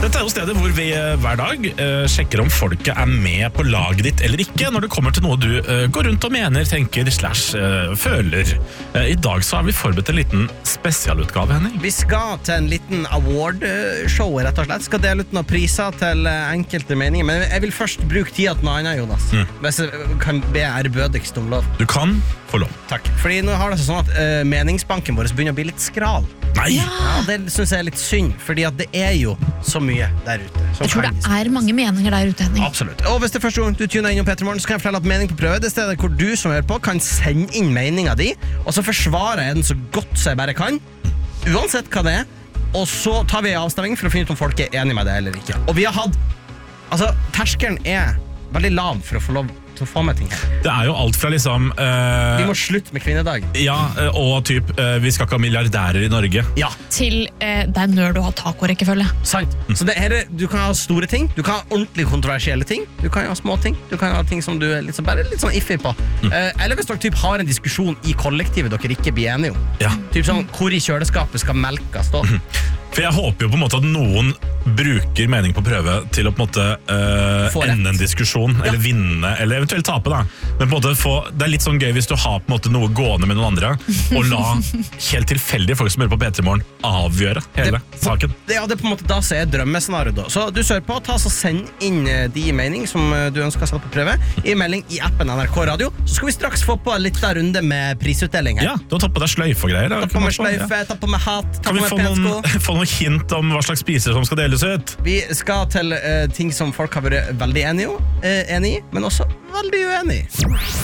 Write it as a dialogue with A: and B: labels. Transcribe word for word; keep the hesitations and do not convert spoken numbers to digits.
A: Dette er jo stedet hvor vi eh, hver dag eh, sjekker om folket er med på laget ditt eller ikke, når det kommer til noe du eh, går rundt og mener, tenker, slash, eh, føler. Eh, I dag så har vi forberedt en liten spesialutgave, Henning.
B: Vi skal til en liten awardshow, rett og slett. Skal dele ut noen priser til eh, enkelte meninger. Men jeg vil først bruke tida til noe annet, Jonas. Mm. Hvis jeg kan be ærbødigst om lov.
A: Du kan få lov.
B: Takk. Fordi nå har det seg sånn at eh, meningsbanken vår begynner å bli litt skral.
A: Nei!
B: Ja, det synes jeg er litt synd, fordi at det er jo så mye der ute.
C: Jeg tror det er mange meninger der ute, Henning.
B: Absolutt. Og hvis det er første gang du tuner inn om Peter Morgen, så kan jeg fortelle at Mening på prøve, det er stedet hvor du som hører på kan sende inn meninga di, og så forsvarer jeg den så godt så jeg bare kan, uansett hva det er, og så tar vi avstemning for å finne ut om folk er enige med det eller ikke. Og vi har hatt, altså, terskelen er veldig lav for å få lov til å få med ting her.
A: Det er jo alt fra liksom uh,
B: Vi må slutte med kvinnedag.
A: Ja, og typ uh, vi skal ikke ha milliardærer i Norge.
B: Ja.
C: Til eh, det er nerd å ha taco-rekkefølge.
B: Sant. Mm. Så det her, du kan ha store ting, du kan ha ordentlig kontroversielle ting, du kan ha små ting, du kan ha ting som du er litt, så, bare litt sånn iffy på. Mm. Uh, eller hvis dere typ har en diskusjon i kollektivet dere ikke blir enige om.
A: Ja.
B: Typ sånn, hvor i kjøleskapet skal melka stå? Mm.
A: For jeg håper jo på en måte at noen bruker mening på prøve til å på en måte uh, ende en diskusjon, ja. Eller vinne, eller eventuelt tape da. Men på en måte få, det er litt sånn gøy hvis du har på en måte noe gående med noen andre, og la helt tilfeldige folk som hører på P tre Morgen avgjøre hele det, saken.
B: Det, ja, det er på en måte da så er drømmescenario da. Så du søker på, ta så send inn de mening som du ønsker å sette på prøve, i melding i appen N R K Radio, så skal vi straks få på en liten runde med prisutdeling her.
A: Ja, du har tatt på deg sløyfe og greier.
B: Tatt på meg sløyfe, tatt på meg hat, tatt
A: kan
B: på meg
A: pensko. Kan vi få noen hint om hva slags spiser som skal deles ut?
B: Vi skal til uh, ting som folk har vært veldig enige, uh, enige i, men også veldig uenige i.